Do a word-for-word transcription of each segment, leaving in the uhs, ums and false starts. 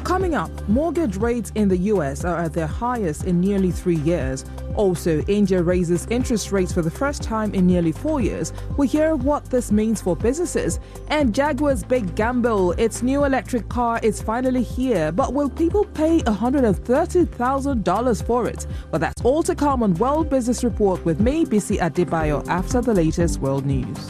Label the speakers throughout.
Speaker 1: Coming up, mortgage rates in the U S are at their highest in nearly three years. Also, India raises interest rates for the first time in nearly four years. We hear what this means for businesses. And Jaguar's big gamble, its new electric car is finally here. But will people pay one hundred thirty thousand dollars for it? Well, that's all to come on World Business Report with me, Bisi Adebayo, after the latest world news.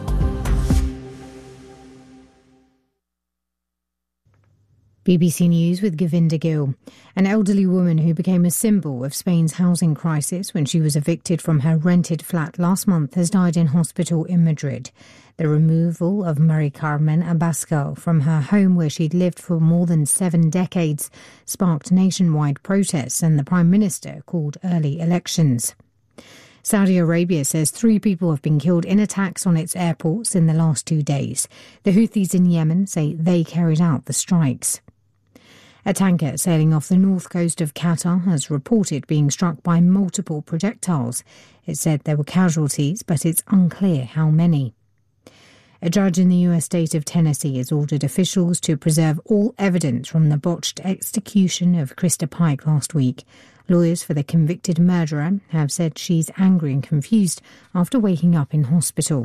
Speaker 2: B B C News with Govinda Gill. An elderly woman who became a symbol of Spain's housing crisis when she was evicted from her rented flat last month has died in hospital in Madrid. The removal of Mari Carmen Abascal from her home where she'd lived for more than seven decades sparked nationwide protests, and the Prime Minister called early elections. Saudi Arabia says three people have been killed in attacks on its airports in the last two days. The Houthis in Yemen say they carried out the strikes. A tanker sailing off the north coast of Qatar has reported being struck by multiple projectiles. It said there were casualties, but it's unclear how many. A judge in the U S state of Tennessee has ordered officials to preserve all evidence from the botched execution of Krista Pike last week. Lawyers for the convicted murderer have said she's angry and confused after waking up in hospital.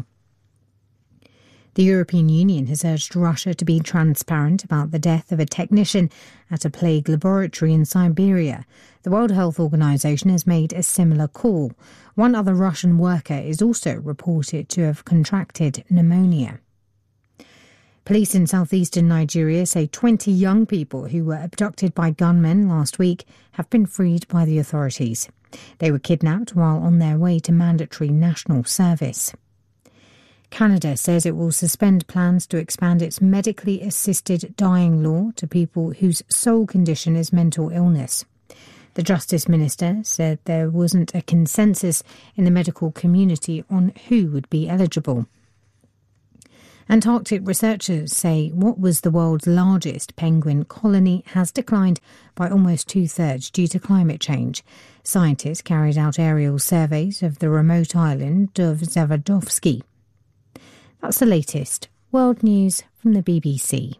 Speaker 2: The European Union has urged Russia to be transparent about the death of a technician at a plague laboratory in Siberia. The World Health Organization has made a similar call. One other Russian worker is also reported to have contracted pneumonia. Police in southeastern Nigeria say twenty young people who were abducted by gunmen last week have been freed by the authorities. They were kidnapped while on their way to mandatory national service. Canada says it will suspend plans to expand its medically assisted dying law to people whose sole condition is mental illness. The Justice Minister said there wasn't a consensus in the medical community on who would be eligible. Antarctic researchers say what was the world's largest penguin colony has declined by almost two-thirds due to climate change. Scientists carried out aerial surveys of the remote island of Zavadovsky. That's the latest world news from the B B C.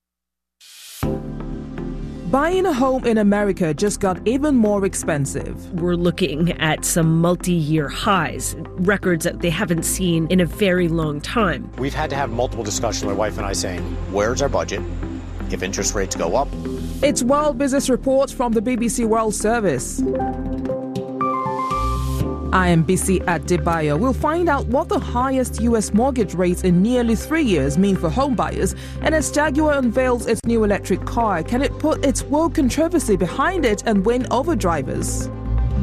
Speaker 1: Buying a home in America just got even more expensive.
Speaker 3: We're looking at some multi-year highs, records that they haven't seen in a very long time.
Speaker 4: We've had to have multiple discussions, my wife and I, saying, where's our budget if interest rates go up?
Speaker 1: It's World Business Report from the B B C World Service. I am Bisi Adebayo. We'll find out what the highest U S mortgage rates in nearly three years mean for home buyers. And as Jaguar unveils its new electric car, can it put its woke controversy behind it and win over drivers?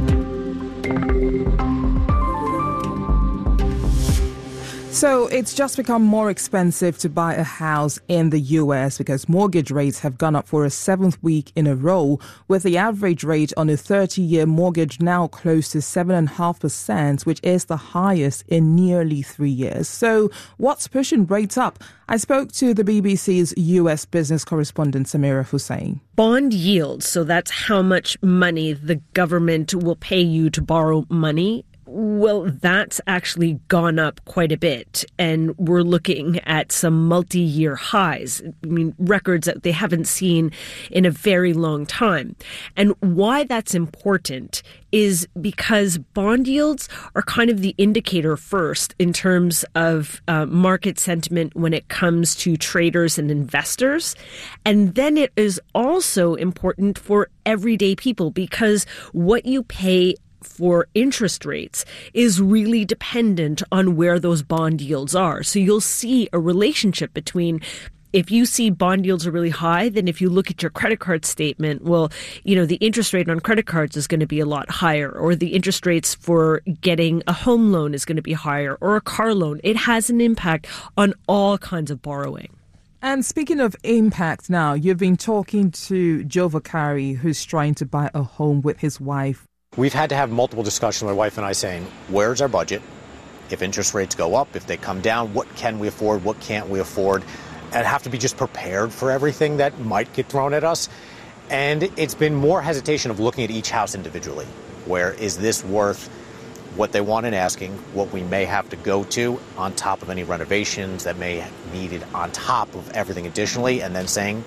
Speaker 1: So it's just become more expensive to buy a house in the U S because mortgage rates have gone up for a seventh week in a row, with the average rate on a thirty-year mortgage now close to seven point five percent, which is the highest in nearly three years. So what's pushing rates up? I spoke to the B B C's U S business correspondent Samira Hussain.
Speaker 3: Bond yields, so that's how much money the government will pay you to borrow money. Well, that's actually gone up quite a bit, and we're looking at some multi-year highs. I mean, records that they haven't seen in a very long time. And why that's important is because bond yields are kind of the indicator first in terms of uh, market sentiment when it comes to traders and investors. And then it is also important for everyday people because what you pay for interest rates is really dependent on where those bond yields are. So you'll see a relationship between, if you see bond yields are really high, then if you look at your credit card statement, well, you know, the interest rate on credit cards is going to be a lot higher, or the interest rates for getting a home loan is going to be higher, or a car loan. It has an impact on all kinds of borrowing.
Speaker 1: And speaking of impact now, you've been talking to Joe Vakari, who's trying to buy a home with his wife.
Speaker 4: We've had to have multiple discussions, my wife and I, saying, where's our budget? If interest rates go up, if they come down, what can we afford? What can't we afford? And have to be just prepared for everything that might get thrown at us. And it's been more hesitation of looking at each house individually. Where is this worth what they want and asking, what we may have to go to on top of any renovations that may be needed on top of everything additionally, and then saying,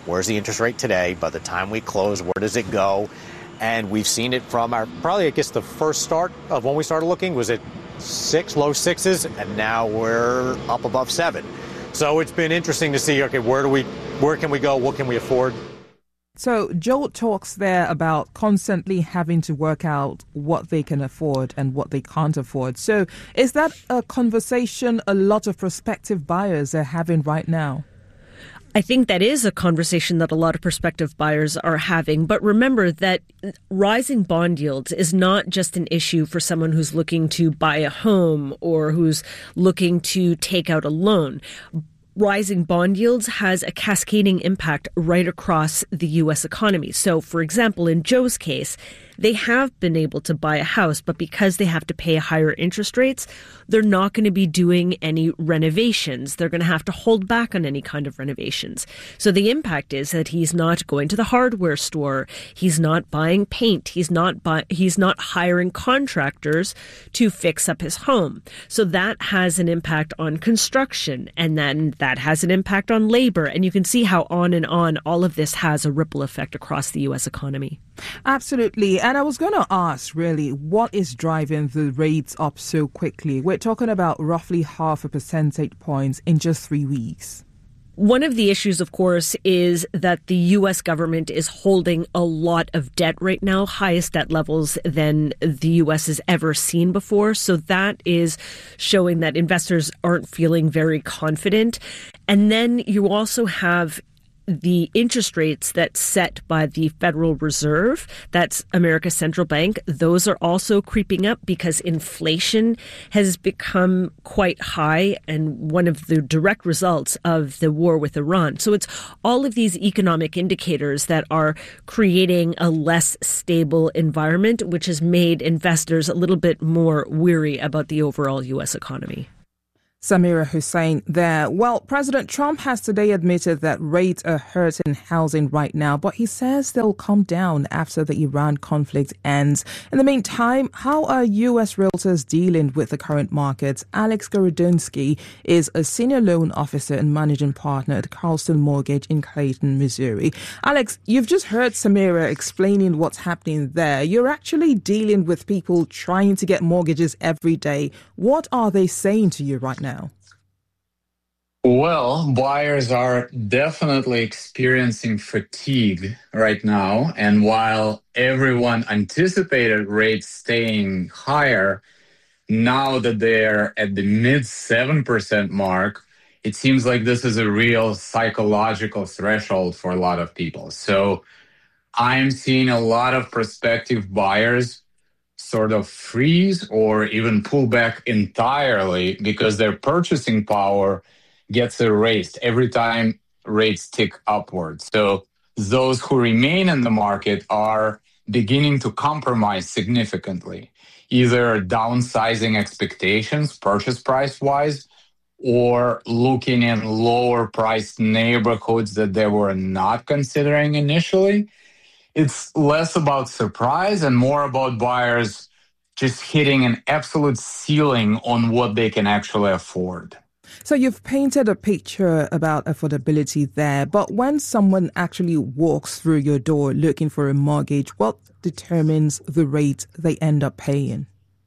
Speaker 4: where's the interest rate today? By the time we close, where does it go? And we've seen it from our, probably, I guess, the first start of when we started looking was at six, low sixes, and now we're up above seven. So it's been interesting to see, okay, where do we, where can we go? What can we afford?
Speaker 1: So Joe talks there about constantly having to work out what they can afford and what they can't afford. So is that a conversation a lot of prospective buyers are having right now?
Speaker 3: I think that is a conversation that a lot of prospective buyers are having. But remember that rising bond yields is not just an issue for someone who's looking to buy a home or who's looking to take out a loan. Rising bond yields has a cascading impact right across the U S economy. So, for example, in Joe's case, they have been able to buy a house, but because they have to pay higher interest rates, they're not going to be doing any renovations. They're going to have to hold back on any kind of renovations. So the impact is that he's not going to the hardware store. He's not buying paint. He's not buy, he's not hiring contractors to fix up his home. So that has an impact on construction, and then that has an impact on labor. And you can see how on and on all of this has a ripple effect across the U S economy.
Speaker 1: Absolutely. And I was going to ask, really, what is driving the rates up so quickly? We're talking about roughly half a percentage points in just three weeks.
Speaker 3: One of the issues, of course, is that the U S government is holding a lot of debt right now, highest debt levels than the U S has ever seen before. So that is showing that investors aren't feeling very confident. And then you also have the interest rates that's set by the Federal Reserve, that's America's central bank, those are also creeping up because inflation has become quite high and one of the direct results of the war with Iran. So it's all of these economic indicators that are creating a less stable environment, which has made investors a little bit more weary about the overall U S economy.
Speaker 1: Samira Hussain there. Well, President Trump has today admitted that rates are hurting housing right now, but he says they'll come down after the Iran conflict ends. In the meantime, how are U S realtors dealing with the current markets? Alex Gorodynsky is a senior loan officer and managing partner at Carlson Mortgage in Clayton, Missouri. Alex, you've just heard Samira explaining what's happening there. You're actually dealing with people trying to get mortgages every day. What are they saying to you right now? Now?
Speaker 5: Well, buyers are definitely experiencing fatigue right now. And while everyone anticipated rates staying higher, now that they're at the mid seven percent mark, it seems like this is a real psychological threshold for a lot of people. So I'm seeing a lot of prospective buyers sort of freeze or even pull back entirely because their purchasing power gets erased every time rates tick upwards. So those who remain in the market are beginning to compromise significantly, either downsizing expectations purchase price-wise or looking in lower priced neighborhoods that they were not considering initially. It's less about surprise and more about buyers just hitting an absolute ceiling on what they can actually afford.
Speaker 1: So you've painted a picture about affordability there, but when someone actually walks through your door looking for a mortgage, what determines the rate they end up paying?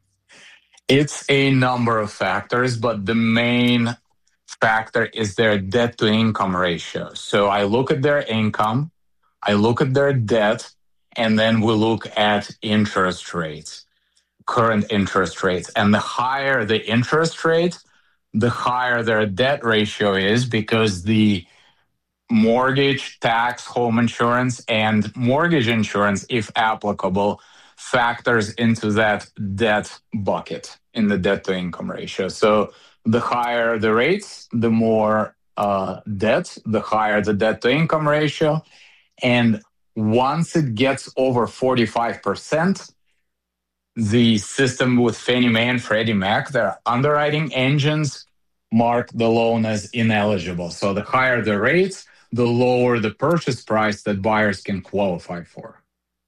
Speaker 5: It's a number of factors, but the main factor is their debt-to-income ratio. So I look at their income, I look at their debt, and then we look at interest rates, current interest rates. And the higher the interest rate, the higher their debt ratio is because the mortgage, tax, home insurance, and mortgage insurance, if applicable, factors into that debt bucket in the debt-to-income ratio. So the higher the rates, the more uh, debt, the higher the debt-to-income ratio. And once it gets over forty-five percent, the system with Fannie Mae and Freddie Mac, their underwriting engines, mark the loan as ineligible. So the higher the rates, the lower the purchase price that buyers can qualify for.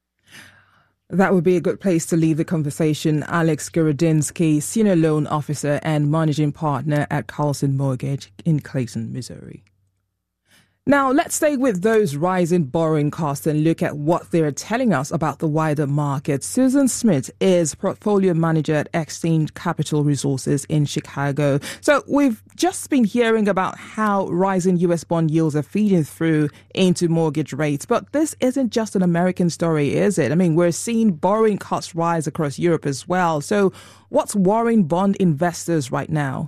Speaker 1: That would be a good place to leave the conversation. Alex Gorodynsky, Senior Loan Officer and Managing Partner at Carlson Mortgage in Clayton, Missouri. Now, let's stay with those rising borrowing costs and look at what they're telling us about the wider market. Susan Smith is portfolio manager at Exchange Capital Resources in Chicago. So we've just been hearing about how rising U S bond yields are feeding through into mortgage rates. But this isn't just an American story, is it? I mean, we're seeing borrowing costs rise across Europe as well. So what's worrying bond investors right now?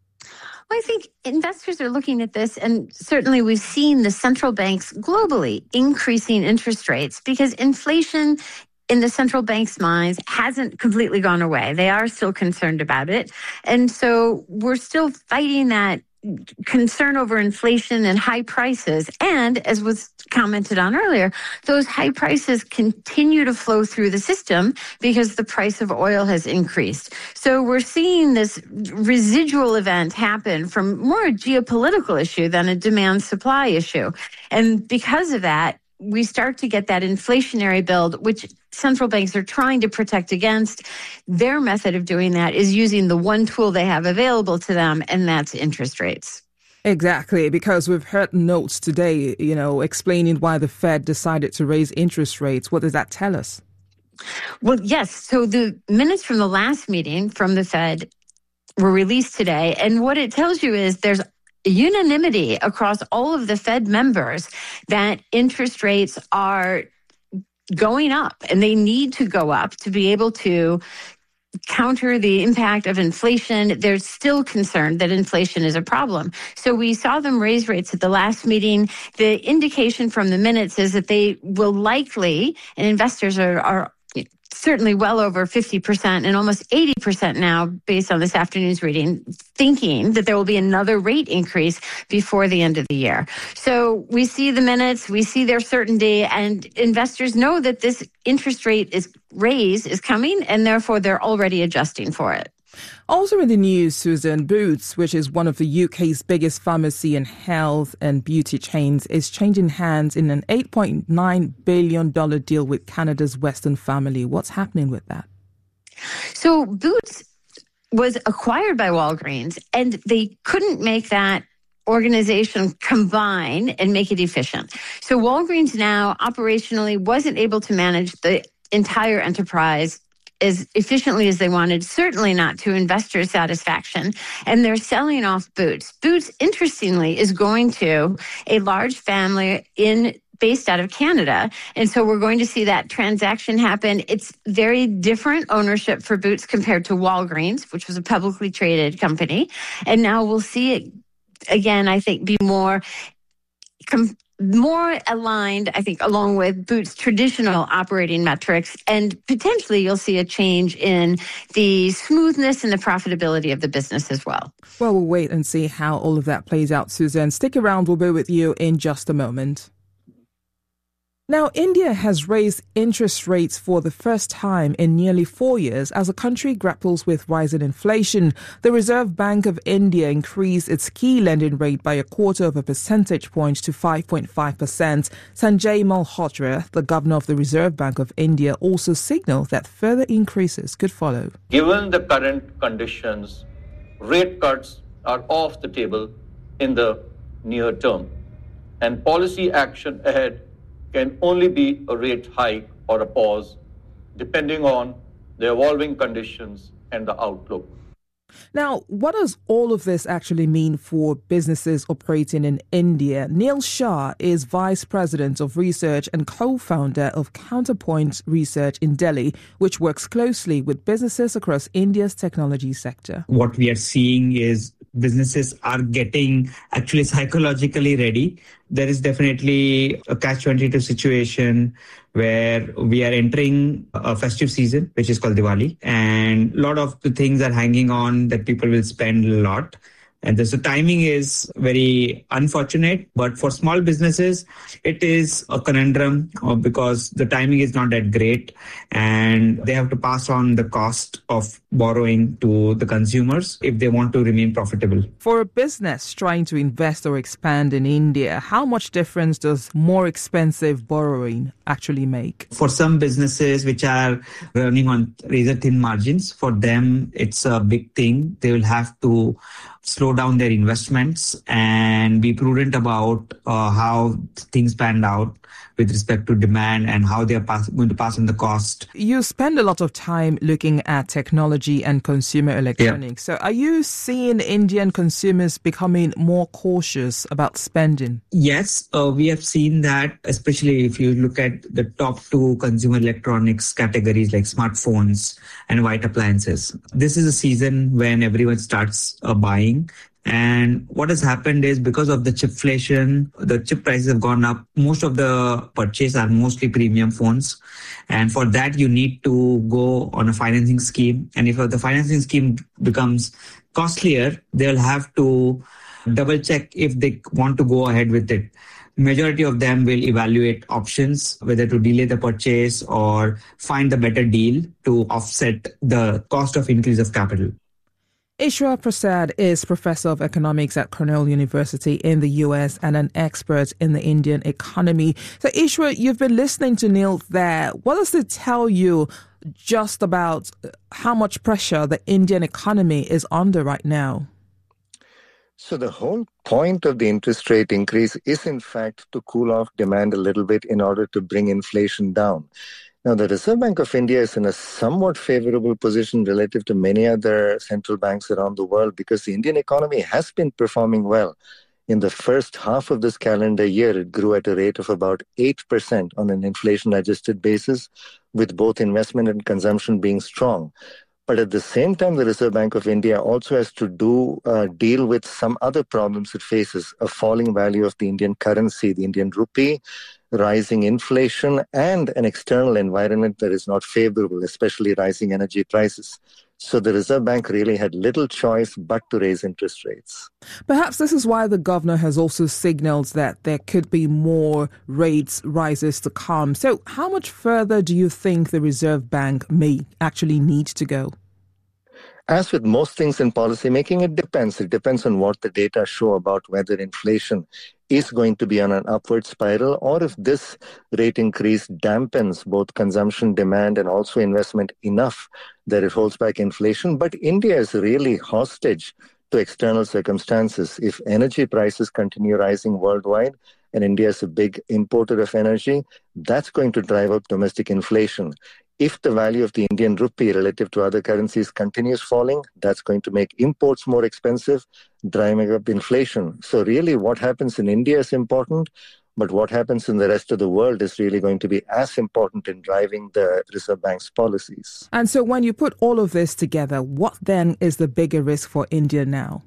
Speaker 6: I think investors are looking at this, and certainly we've seen the central banks globally increasing interest rates because inflation in the central bank's minds hasn't completely gone away. They are still concerned about it. And so we're still fighting that concern over inflation and high prices. And as was commented on earlier, those high prices continue to flow through the system because the price of oil has increased. So we're seeing this residual event happen from more a geopolitical issue than a demand supply issue. And because of that, we start to get that inflationary build, which central banks are trying to protect against. Their method of doing that is using the one tool they have available to them, and that's interest rates.
Speaker 1: Exactly, because we've heard notes today, you know, explaining why the Fed decided to raise interest rates. What does that tell us?
Speaker 6: Well, yes. So the minutes from the last meeting from the Fed were released today, and what it tells you is there's unanimity across all of the Fed members that interest rates are going up, and they need to go up to be able to counter the impact of inflation. They're still concerned that inflation is a problem. So we saw them raise rates at the last meeting. The indication from the minutes is that they will likely, and investors are, are certainly well over fifty percent and almost eighty percent now, based on this afternoon's reading, thinking that there will be another rate increase before the end of the year. So we see the minutes, we see their certainty, and investors know that this interest rate is raise is coming, and therefore they're already adjusting for it.
Speaker 1: Also in the news, Susan, Boots, which is one of the U K's biggest pharmacy and health and beauty chains, is changing hands in an eight point nine billion dollars deal with Canada's Weston family. What's happening with that?
Speaker 6: So Boots was acquired by Walgreens, and they couldn't make that organization combine and make it efficient. So Walgreens now operationally wasn't able to manage the entire enterprise as efficiently as they wanted, certainly not to investor satisfaction, and they're selling off Boots. Boots, interestingly, is going to a large family in based out of Canada, and so we're going to see that transaction happen. It's very different ownership for Boots compared to Walgreens, which was a publicly traded company, and now we'll see it, again, I think, be more com- more aligned, I think, along with Boots' traditional operating metrics, and potentially you'll see a change in the smoothness and the profitability of the business as well.
Speaker 1: Well, we'll wait and see how all of that plays out, Susan. Stick around, we'll be with you in just a moment. Now, India has raised interest rates for the first time in nearly four years as the country grapples with rising inflation. The Reserve Bank of India increased its key lending rate by a quarter of a percentage point to five point five percent. Sanjay Malhotra, the governor of the Reserve Bank of India, also signaled that further increases could follow.
Speaker 7: Given the current conditions, rate cuts are off the table in the near term, and policy action ahead can only be a rate hike or a pause, depending on the evolving conditions and the outlook.
Speaker 1: Now, what does all of this actually mean for businesses operating in India? Neil Shah is Vice President of Research and co-founder of Counterpoint Research in Delhi, which works closely with businesses across India's technology sector.
Speaker 8: What we are seeing is businesses are getting actually psychologically ready. There is definitely a catch twenty-two situation where we are entering a festive season, which is called Diwali. And a lot of the things are hanging on that people will spend a lot. And the so timing is very unfortunate, but for small businesses, it is a conundrum because the timing is not that great and they have to pass on the cost of borrowing to the consumers if they want to remain profitable.
Speaker 1: For a business trying to invest or expand in India, how much difference does more expensive borrowing actually make?
Speaker 8: For some businesses which are running on razor thin margins, for them, it's a big thing. They will have to slow down their investments and be prudent about uh, how things panned out with respect to demand and how they are pass- going to pass on the cost.
Speaker 1: You spend a lot of time looking at technology and consumer electronics. Yeah. So are you seeing Indian consumers becoming more cautious about spending?
Speaker 8: Yes, uh, we have seen that, especially if you look at the top two consumer electronics categories like smartphones and white appliances. This is a season when everyone starts uh, buying. And what has happened is because of the chipflation, the chip prices have gone up. Most of the purchase are mostly premium phones. And for that, you need to go on a financing scheme. And if the financing scheme becomes costlier, they'll have to double check if they want to go ahead with it. Majority of them will evaluate options, whether to delay the purchase or find the better deal to offset the cost of increase of capital.
Speaker 1: Ishwar Prasad is Professor of Economics at Cornell University in the U S and an expert in the Indian economy. So Ishwar, you've been listening to Neil there. What does it tell you just about how much pressure the Indian economy is under right now?
Speaker 9: So the whole point of the interest rate increase is in fact to cool off demand a little bit in order to bring inflation down. Now, the Reserve Bank of India is in a somewhat favorable position relative to many other central banks around the world because the Indian economy has been performing well. In the first half of this calendar year, it grew at a rate of about eight percent on an inflation-adjusted basis, with both investment and consumption being strong. But at the same time, the Reserve Bank of India also has to do uh, deal with some other problems it faces: a falling value of the Indian currency, the Indian rupee, rising inflation, and an external environment that is not favorable, especially rising energy prices. So the Reserve Bank really had little choice but to raise interest rates.
Speaker 1: Perhaps this is why the governor has also signaled that there could be more rates rises to come. So how much further do you think the Reserve Bank may actually need to go?
Speaker 9: As with most things in policymaking, it depends. It depends on what the data show about whether inflation is going to be on an upward spiral or if this rate increase dampens both consumption demand and also investment enough that it holds back inflation. But India is really hostage to external circumstances. If energy prices continue rising worldwide, and India is a big importer of energy, that's going to drive up domestic inflation. If the value of the Indian rupee relative to other currencies continues falling, that's going to make imports more expensive, driving up inflation. So really what happens in India is important, but what happens in the rest of the world is really going to be as important in driving the Reserve Bank's policies.
Speaker 1: And so when you put all of this together, what then is the bigger risk for India now?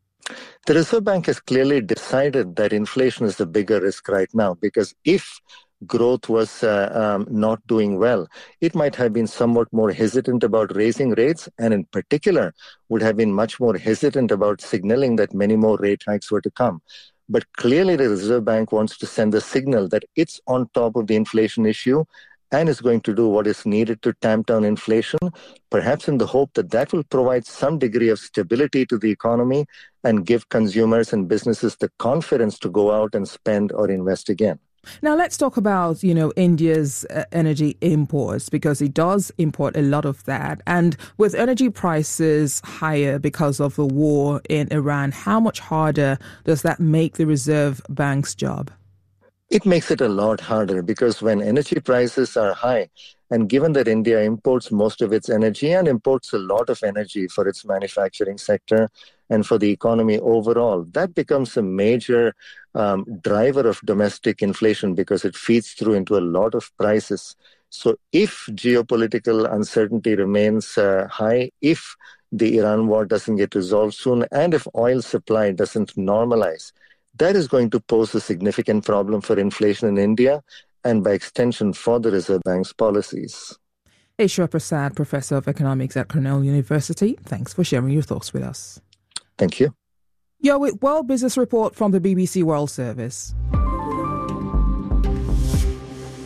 Speaker 9: The Reserve Bank has clearly decided that inflation is the bigger risk right now, because if growth was uh, um, not doing well, it might have been somewhat more hesitant about raising rates, and in particular would have been much more hesitant about signaling that many more rate hikes were to come. But clearly the Reserve Bank wants to send the signal that it's on top of the inflation issue and is going to do what is needed to tamp down inflation, perhaps in the hope that that will provide some degree of stability to the economy and give consumers and businesses the confidence to go out and spend or invest again.
Speaker 1: Now, let's talk about, you know, India's uh, energy imports, because it does import a lot of that. And with energy prices higher because of the war in Iran, how much harder does that make the Reserve Bank's job?
Speaker 9: It makes it a lot harder because when energy prices are high, and given that India imports most of its energy and imports a lot of energy for its manufacturing sector and for the economy overall, that becomes a major um, driver of domestic inflation because it feeds through into a lot of prices. So if geopolitical uncertainty remains uh, high, if the Iran war doesn't get resolved soon, and if oil supply doesn't normalize, that is going to pose a significant problem for inflation in India and by extension for the Reserve Bank's policies.
Speaker 1: Ishwar Prasad, Professor of Economics at Cornell University, thanks for sharing your thoughts with us.
Speaker 9: Thank you.
Speaker 1: You're with World Business Report from the B B C World Service.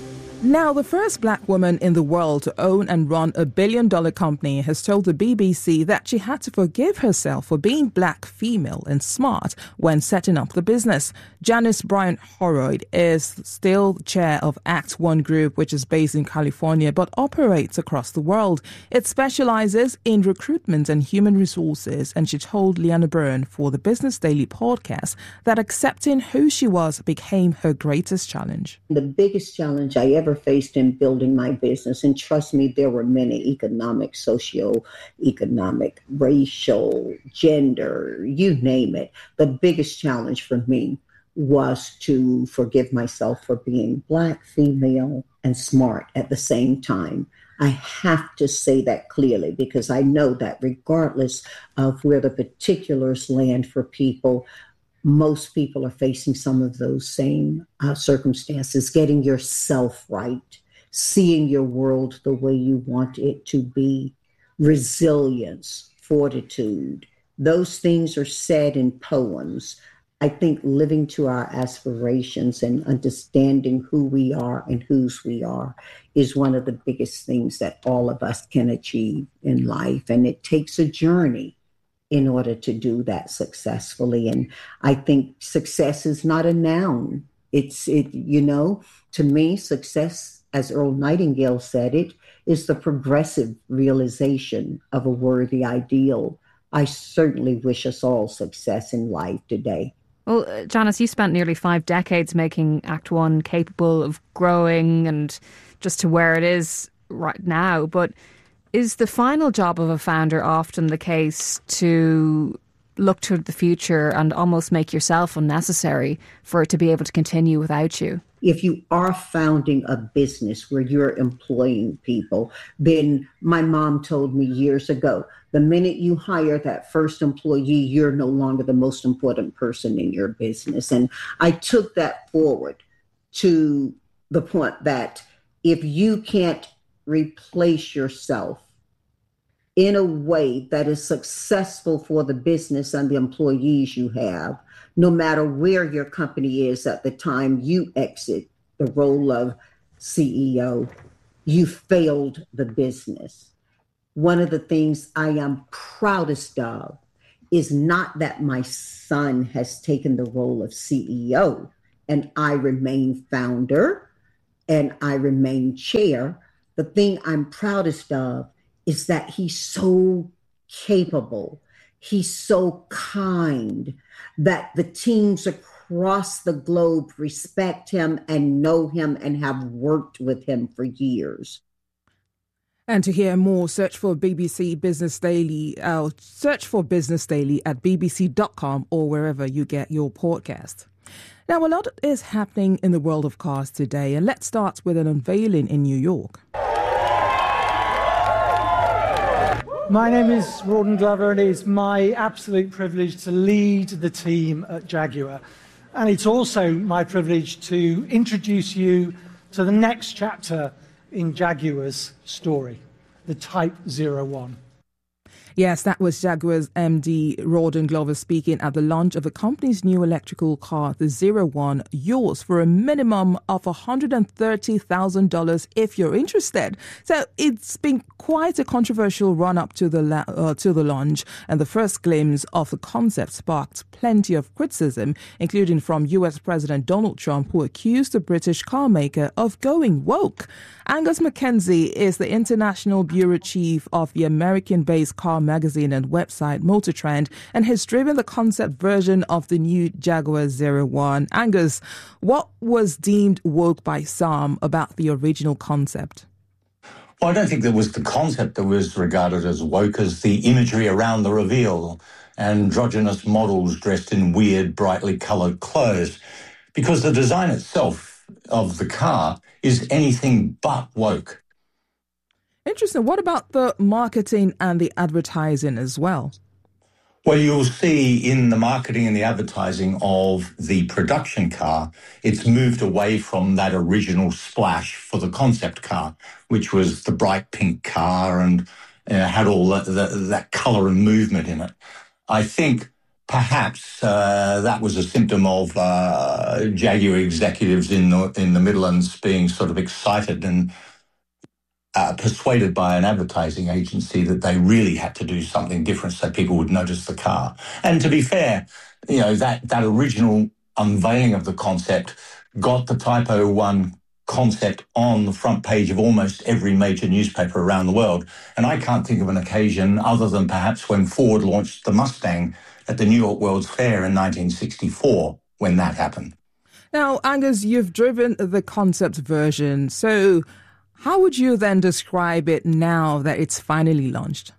Speaker 1: Now, the first black woman in the world to own and run a billion-dollar company has told the B B C that she had to forgive herself for being black, female and smart when setting up the business. Janice Bryant-Horroyd is still chair of Act One Group, which is based in California but operates across the world. It specializes in recruitment and human resources, and she told Leanna Byrne for the Business Daily podcast that accepting who she was became her greatest challenge.
Speaker 10: The biggest challenge I ever faced in building my business, and trust me, there were many: economic, socio-economic, racial, gender, you name it. The biggest challenge for me was to forgive myself for being black, female, and smart at the same time. I have to say that clearly because I know that regardless of where the particulars land for people, most people are facing some of those same uh, circumstances. Getting yourself right, seeing your world the way you want it to be, resilience, fortitude. Those things are said in poems. I think living to our aspirations and understanding who we are and whose we are is one of the biggest things that all of us can achieve in life. And it takes a journey in order to do that successfully. And I think success is not a noun. It's, it, you know, to me, success, as Earl Nightingale said it, is the progressive realization of a worthy ideal. I certainly wish us all success in life today.
Speaker 11: Well, uh, Janice, you spent nearly five decades making Act One capable of growing and just to where it is right now. But is the final job of a founder often the case to look to the future and almost make yourself unnecessary for it to be able to continue without you?
Speaker 10: If you are founding a business where you're employing people, then my mom told me years ago, the minute you hire that first employee, you're no longer the most important person in your business. And I took that forward to the point that if you can't replace yourself in a way that is successful for the business and the employees you have, no matter where your company is at the time you exit the role of C E O, you failed the business. One of the things I am proudest of is not that my son has taken the role of C E O and I remain founder and I remain chair. The thing I'm proudest of is that he's so capable, he's so kind, that the teams across the globe respect him and know him and have worked with him for years.
Speaker 1: And to hear more, search for B B C Business Daily, uh, search for Business Daily at b b c dot com or wherever you get your podcast. Now, a lot is happening in the world of cars today, and let's start with an unveiling in New York.
Speaker 12: My name is Rawdon Glover, and it's my absolute privilege to lead the team at Jaguar. And it's also my privilege to introduce you to the next chapter in Jaguar's story, the Type zero one.
Speaker 1: Yes, that was Jaguar's M D Rawdon Glover speaking at the launch of the company's new electrical car, the zero one, yours for a minimum of one hundred thirty thousand dollars if you're interested. So it's been quite a controversial run-up to the la- uh, to the launch, and the first glimpse of the concept sparked plenty of criticism, including from U S President Donald Trump, who accused the British car maker of going woke. Angus McKenzie is the international bureau chief of the American-based car magazine and website MotorTrend, and has driven the concept version of the new Jaguar zero one. Angus, what was deemed woke by some about the original concept?
Speaker 13: Well, I don't think that was the concept that was regarded as woke as the imagery around the reveal, androgynous models dressed in weird, brightly coloured clothes, because the design itself of the car is anything but woke.
Speaker 1: Interesting. What about the marketing and the advertising as well?
Speaker 13: Well, you'll see in the marketing and the advertising of the production car, it's moved away from that original splash for the concept car, which was the bright pink car and uh, had all that, that, that colour and movement in it. I think perhaps uh, that was a symptom of uh, Jaguar executives in the, in the Midlands being sort of excited and uh, persuaded by an advertising agency that they really had to do something different so people would notice the car. And to be fair, you know, that, that original unveiling of the concept got the Type oh one concept on the front page of almost every major newspaper around the world. And I can't think of an occasion other than perhaps when Ford launched the Mustang at the New York World's Fair in nineteen sixty-four, when that happened.
Speaker 1: Now, Angus, you've driven the concept version. So how would you then describe it now that it's finally launched?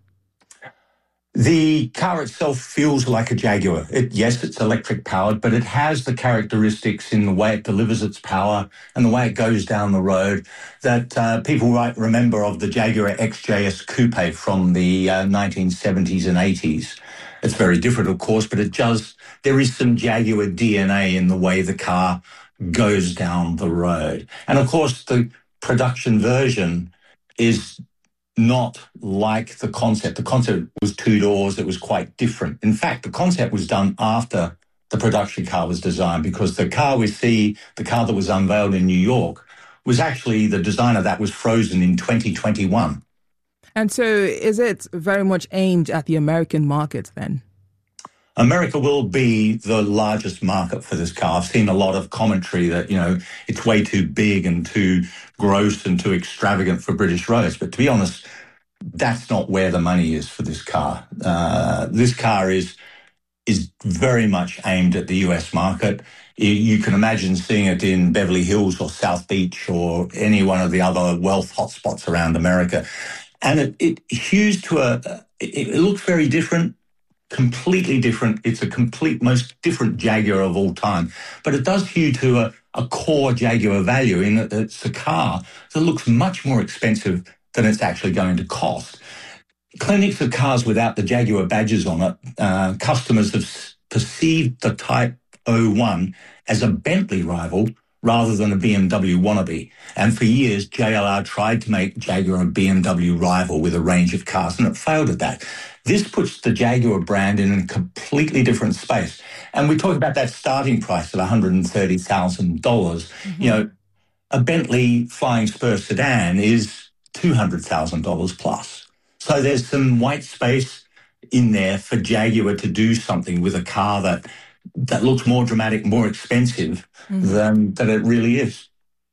Speaker 13: The car itself feels like a Jaguar. It, yes, it's electric powered, but it has the characteristics in the way it delivers its power and the way it goes down the road that uh, people might remember of the Jaguar X J S Coupe from the uh, nineteen seventies and eighties. It's very different, of course, but it does, there is some Jaguar D N A in the way the car goes down the road. And of course, the production version is not like the concept. The concept was two doors. It was quite different. In fact, the concept was done after the production car was designed, because the car we see, the car that was unveiled in New York, was actually, the design of that was frozen in twenty twenty-one.
Speaker 1: And so is it very much aimed at the American market then?
Speaker 13: America will be the largest market for this car. I've seen a lot of commentary that, you know, it's way too big and too gross and too extravagant for British roads. But to be honest, that's not where the money is for this car. Uh, this car is is very much aimed at the U S market. You can imagine seeing it in Beverly Hills or South Beach or any one of the other wealth hotspots around America. And it, it hews to a, it, it looks very different. Completely different. It's a complete, most different Jaguar of all time. But it does hew to a, a core Jaguar value in that it's a car that looks much more expensive than it's actually going to cost. Clinics of cars without the Jaguar badges on it, uh, customers have perceived the Type oh one as a Bentley rival rather than a B M W wannabe. And for years, J L R tried to make Jaguar a B M W rival with a range of cars, and it failed at that. This puts the Jaguar brand in a completely different space. And we talk about that starting price at one hundred thirty thousand dollars. Mm-hmm. You know, a Bentley Flying Spur sedan is two hundred thousand dollars plus. So there's some white space in there for Jaguar to do something with a car that that looks more dramatic, more expensive mm-hmm. than, than it really is.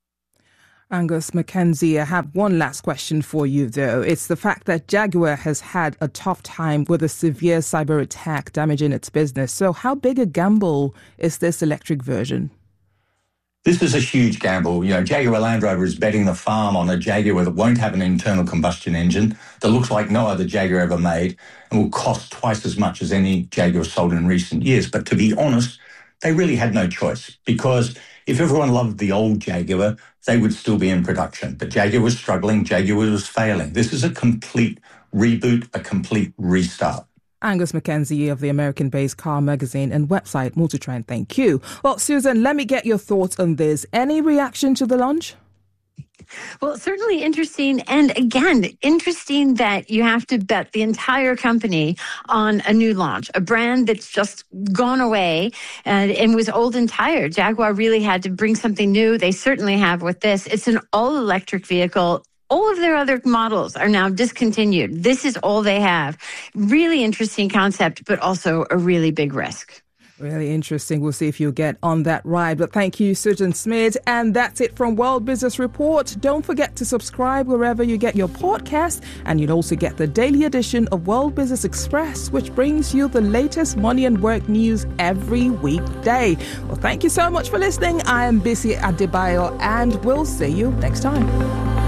Speaker 1: Angus McKenzie, I have one last question for you, though. It's the fact that Jaguar has had a tough time with a severe cyber attack damaging its business. So how big a gamble is this electric version?
Speaker 13: This is a huge gamble. You know, Jaguar Land Rover is betting the farm on a Jaguar that won't have an internal combustion engine, that looks like no other Jaguar ever made, and will cost twice as much as any Jaguar sold in recent years. But to be honest, they really had no choice, because if everyone loved the old Jaguar, they would still be in production. But Jaguar was struggling, Jaguar was failing. This is a complete reboot, a complete restart.
Speaker 1: Angus McKenzie of the American-based car magazine and website Multitrend, thank you. Well, Susan, let me get your thoughts on this. Any reaction to the launch?
Speaker 6: Well, certainly interesting. And again, interesting that you have to bet the entire company on a new launch, a brand that's just gone away and, and was old and tired. Jaguar really had to bring something new. They certainly have with this. It's an all-electric vehicle. All of their other models are now discontinued. This is all they have. Really interesting concept, but also a really big risk.
Speaker 1: Really interesting. We'll see if you'll get on that ride. But thank you, Susan Smith. And that's it from World Business Report. Don't forget to subscribe wherever you get your podcast. And you'll also get the daily edition of World Business Express, which brings you the latest money and work news every weekday. Well, thank you so much for listening. I am Bisi Adebayo, and we'll see you next time.